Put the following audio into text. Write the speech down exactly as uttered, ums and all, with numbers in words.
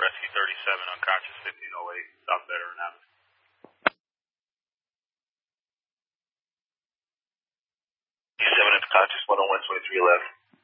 Rescue thirty-seven, unconscious fifteen oh eight, South Veteran Avenue. seven unconscious, one oh one, twenty-three eleven.